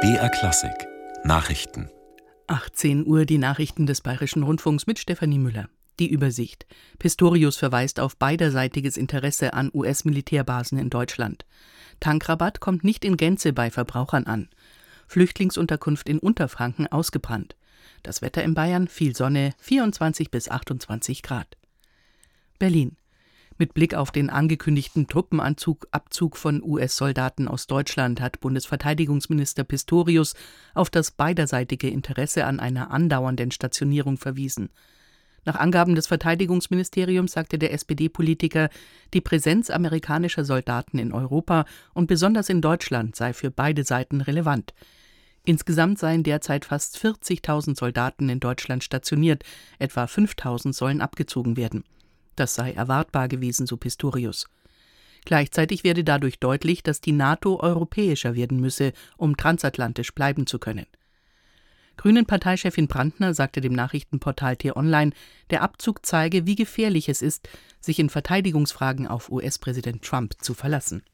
BR Klassik Nachrichten. 18 Uhr die Nachrichten des Bayerischen Rundfunks mit Stefanie Müller. Die Übersicht. Pistorius verweist auf beiderseitiges Interesse an US-Militärbasen in Deutschland. Tankrabatt kommt nicht in Gänze bei Verbrauchern an. Flüchtlingsunterkunft in Unterfranken ausgebrannt. Das Wetter in Bayern, viel Sonne, 24 bis 28 Grad. Berlin. Mit Blick auf den angekündigten Truppenabzug von US-Soldaten aus Deutschland hat Bundesverteidigungsminister Pistorius auf das beiderseitige Interesse an einer andauernden Stationierung verwiesen. Nach Angaben des Verteidigungsministeriums sagte der SPD-Politiker, die Präsenz amerikanischer Soldaten in Europa und besonders in Deutschland sei für beide Seiten relevant. Insgesamt seien derzeit fast 40.000 Soldaten in Deutschland stationiert, etwa 5.000 sollen abgezogen werden. Das sei erwartbar gewesen, so Pistorius. Gleichzeitig werde dadurch deutlich, dass die NATO europäischer werden müsse, um transatlantisch bleiben zu können. Grünen-Parteichefin Brandner sagte dem Nachrichtenportal T-Online, der Abzug zeige, wie gefährlich es ist, sich in Verteidigungsfragen auf US-Präsident Trump zu verlassen.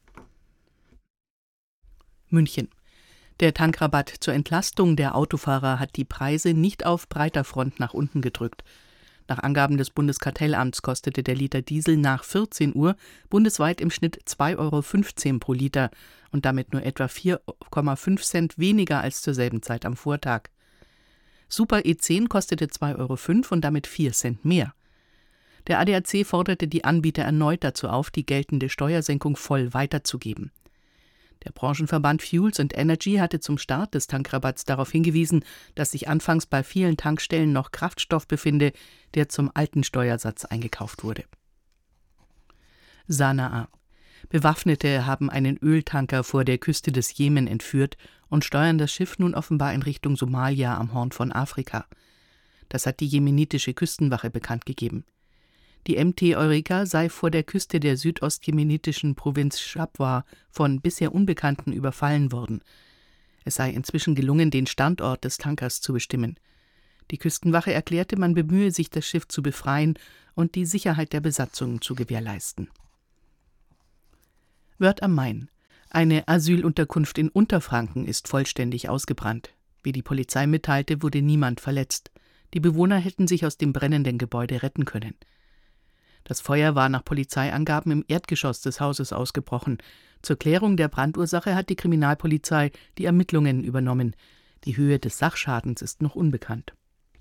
München. Der Tankrabatt zur Entlastung der Autofahrer hat die Preise nicht auf breiter Front nach unten gedrückt. Nach Angaben des Bundeskartellamts kostete der Liter Diesel nach 14 Uhr bundesweit im Schnitt 2,15 € pro Liter und damit nur etwa 4,5 Cent weniger als zur selben Zeit am Vortag. Super E10 kostete 2,05 € und damit 4 Cent mehr. Der ADAC forderte die Anbieter erneut dazu auf, die geltende Steuersenkung voll weiterzugeben. Der Branchenverband Fuels and Energy hatte zum Start des Tankrabatts darauf hingewiesen, dass sich anfangs bei vielen Tankstellen noch Kraftstoff befinde, der zum alten Steuersatz eingekauft wurde. Sanaa. Bewaffnete haben einen Öltanker vor der Küste des Jemen entführt und steuern das Schiff nun offenbar in Richtung Somalia am Horn von Afrika. Das hat die jemenitische Küstenwache bekannt gegeben. Die MT Eureka sei vor der Küste der südostjemenitischen Provinz Shabwa von bisher Unbekannten überfallen worden. Es sei inzwischen gelungen, den Standort des Tankers zu bestimmen. Die Küstenwache erklärte, man bemühe sich, das Schiff zu befreien und die Sicherheit der Besatzung zu gewährleisten. Wörth am Main. Eine Asylunterkunft in Unterfranken ist vollständig ausgebrannt. Wie die Polizei mitteilte, wurde niemand verletzt. Die Bewohner hätten sich aus dem brennenden Gebäude retten können. Das Feuer war nach Polizeiangaben im Erdgeschoss des Hauses ausgebrochen. Zur Klärung der Brandursache hat die Kriminalpolizei die Ermittlungen übernommen. Die Höhe des Sachschadens ist noch unbekannt.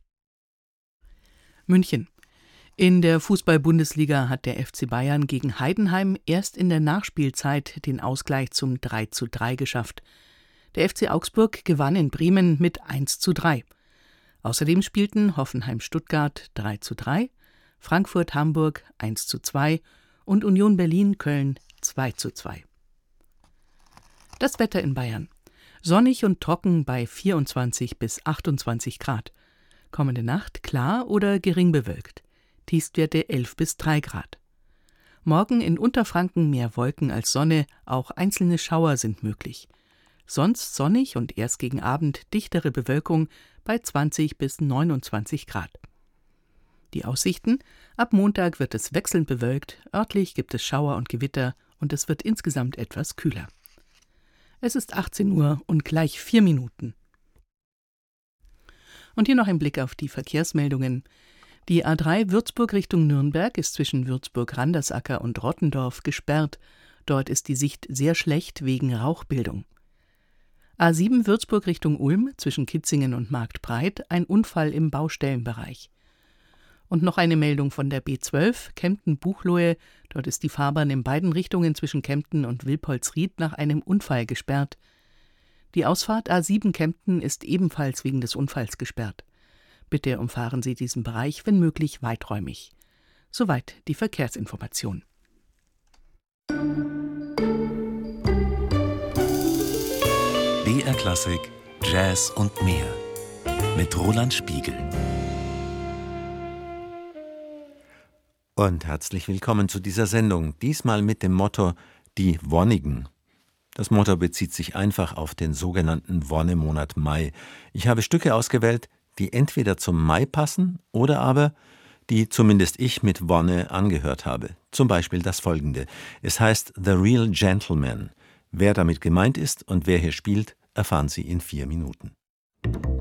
München. In der Fußball-Bundesliga hat der FC Bayern gegen Heidenheim erst in der Nachspielzeit den Ausgleich zum 3:3 geschafft. Der FC Augsburg gewann in Bremen mit 1:3. Außerdem spielten Hoffenheim-Stuttgart 3:3, Frankfurt-Hamburg 1:2 und Union Berlin-Köln 2:2. Das Wetter in Bayern. Sonnig und trocken bei 24 bis 28 Grad. Kommende Nacht klar oder gering bewölkt. Tiefstwerte 11 bis 3 Grad. Morgen in Unterfranken mehr Wolken als Sonne, auch einzelne Schauer sind möglich. Sonst sonnig und erst gegen Abend dichtere Bewölkung bei 20 bis 29 Grad. Die Aussichten: Ab Montag wird es wechselnd bewölkt, örtlich gibt es Schauer und Gewitter und es wird insgesamt etwas kühler. Es ist 18 Uhr und gleich 4 Minuten. Und hier noch ein Blick auf die Verkehrsmeldungen. Die A3 Würzburg Richtung Nürnberg ist zwischen Würzburg-Randersacker und Rottendorf gesperrt. Dort ist die Sicht sehr schlecht wegen Rauchbildung. A7 Würzburg Richtung Ulm zwischen Kitzingen und Marktbreit, ein Unfall im Baustellenbereich. Und noch eine Meldung von der B12, Kempten-Buchloe. Dort ist die Fahrbahn in beiden Richtungen zwischen Kempten und Wilpolsried nach einem Unfall gesperrt. Die Ausfahrt A7 Kempten ist ebenfalls wegen des Unfalls gesperrt. Bitte umfahren Sie diesen Bereich, wenn möglich, weiträumig. Soweit die Verkehrsinformation. BR Klassik Jazz und mehr mit Roland Spiegel. Und herzlich willkommen zu dieser Sendung, diesmal mit dem Motto »Die Wonnigen«. Das Motto bezieht sich einfach auf den sogenannten Wonnemonat Mai. Ich habe Stücke ausgewählt, die entweder zum Mai passen oder aber die zumindest ich mit Wonne angehört habe. Zum Beispiel das folgende. Es heißt The Real Gentleman. Wer damit gemeint ist und wer hier spielt, erfahren Sie in 4 Minuten.